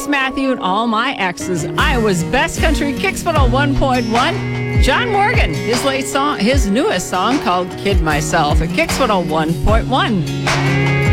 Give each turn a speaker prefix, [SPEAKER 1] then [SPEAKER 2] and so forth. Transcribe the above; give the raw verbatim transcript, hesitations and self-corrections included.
[SPEAKER 1] Chris Matthew and All My Exes. Iowa's Best Country Kicks one oh one point one. John Morgan, his late song, his newest song called Kid Myself at Kicks one oh one point one.